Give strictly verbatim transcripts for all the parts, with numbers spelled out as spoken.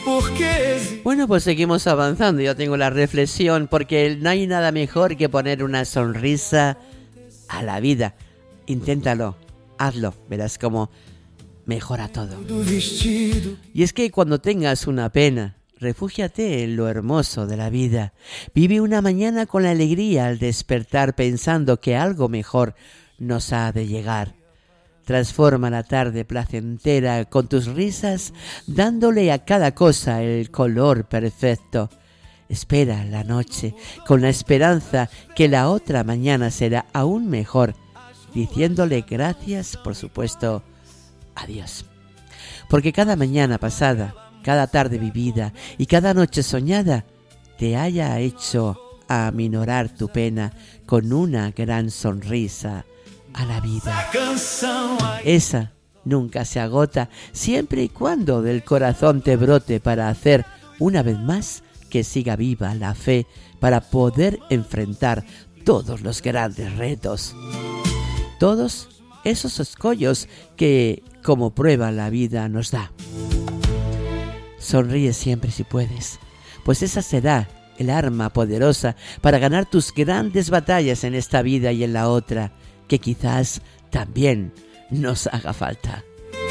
Bueno, pues seguimos avanzando. Yo tengo la reflexión, porque no hay nada mejor que poner una sonrisa a la vida. Inténtalo, hazlo, verás cómo mejora todo. Y es que cuando tengas una pena, refúgiate en lo hermoso de la vida. Vive una mañana con la alegría al despertar, pensando que algo mejor nos ha de llegar. Transforma la tarde placentera con tus risas, dándole a cada cosa el color perfecto. Espera la noche con la esperanza que la otra mañana será aún mejor, diciéndole gracias, por supuesto, a Dios. Porque cada mañana pasada, cada tarde vivida y cada noche soñada te haya hecho aminorar tu pena con una gran sonrisa a la vida. Esa nunca se agota, siempre y cuando del corazón te brote, para hacer una vez más que siga viva la fe, para poder enfrentar todos los grandes retos, todos esos escollos que como prueba la vida nos da. Sonríe siempre si puedes, pues esa será el arma poderosa para ganar tus grandes batallas en esta vida y en la otra, que quizás también nos haga falta.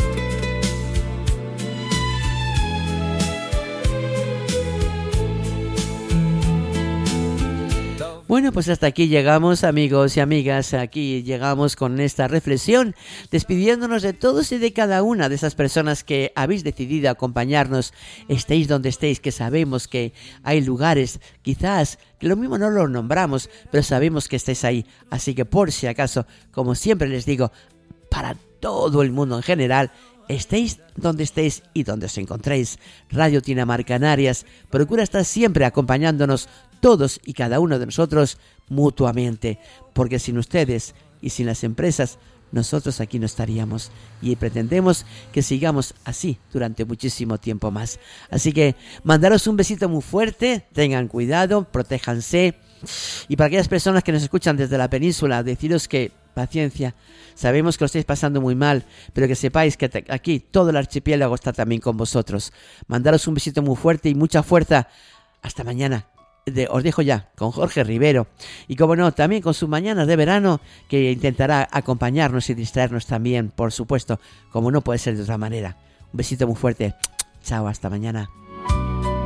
Bueno, pues hasta aquí llegamos, amigos y amigas. Aquí llegamos con esta reflexión, despidiéndonos de todos y de cada una de esas personas que habéis decidido acompañarnos. Estéis donde estéis, que sabemos que hay lugares, quizás, que lo mismo no lo nombramos, pero sabemos que estáis ahí. Así que por si acaso, como siempre les digo, para todo el mundo en general, estéis donde estéis y donde os encontréis, Radio Tinamar Canarias procura estar siempre acompañándonos todos y cada uno de nosotros mutuamente, porque sin ustedes y sin las empresas, nosotros aquí no estaríamos, y pretendemos que sigamos así durante muchísimo tiempo más. Así que mandaros un besito muy fuerte, tengan cuidado, protéjanse, y para aquellas personas que nos escuchan desde la península, deciros que paciencia, sabemos que lo estáis pasando muy mal, pero que sepáis que te, aquí todo el archipiélago está también con vosotros. Mandaros un besito muy fuerte y mucha fuerza. Hasta mañana. De, os dejo ya con Jorge Rivero, y como no, también con sus mañanas de verano, que intentará acompañarnos y distraernos también, por supuesto, como no puede ser de otra manera. Un besito muy fuerte. Chao, hasta mañana.